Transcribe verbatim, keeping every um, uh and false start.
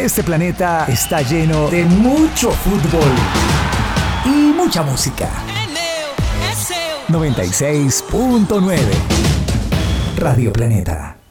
Este planeta está lleno de mucho fútbol y mucha música. noventa y seis punto nueve Radio Planeta.